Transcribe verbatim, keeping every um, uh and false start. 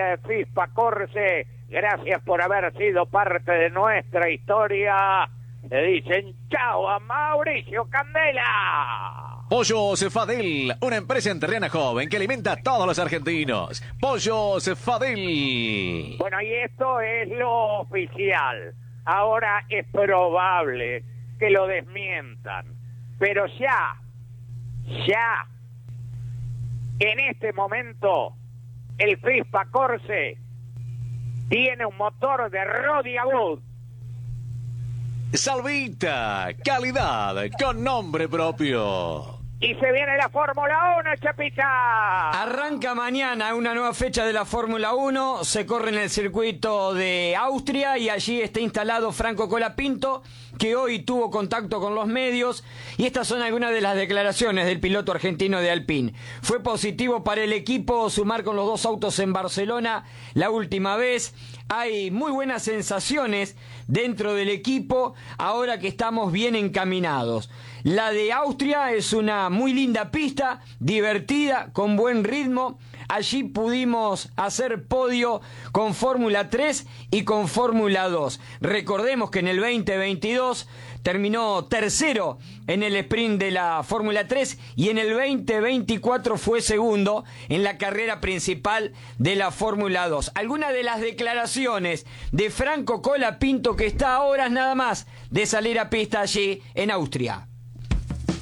familia de FISPA Corse, gracias por haber sido parte de nuestra historia. Le dicen chao a Mauricio Candela. Pollo Cefadel, una empresa enterrana joven que alimenta a todos los argentinos. Pollo Cefadel. Bueno, y esto es lo oficial. Ahora es probable que lo desmientan, pero ya, ya, en este momento, el FISPA Corse tiene un motor de Rodi Wood. Salvita, calidad con nombre propio. Y se viene la Fórmula uno, Chapita. Arranca mañana una nueva fecha de la Fórmula uno, se corre en el circuito de Austria y allí está instalado Franco Colapinto, que hoy tuvo contacto con los medios, y estas son algunas de las declaraciones del piloto argentino de Alpine. Fue positivo para el equipo sumar con los dos autos en Barcelona la última vez. Hay muy buenas sensaciones dentro del equipo ahora que estamos bien encaminados. La de Austria es una muy linda pista, divertida, con buen ritmo. Allí pudimos hacer podio con Fórmula tres y con Fórmula dos. Recordemos que en el veinte veintidós terminó tercero en el sprint de la Fórmula tres y en el veinte veinticuatro fue segundo en la carrera principal de la Fórmula dos. Algunas de las declaraciones de Franco Colapinto, que está a horas nada más de salir a pista allí en Austria.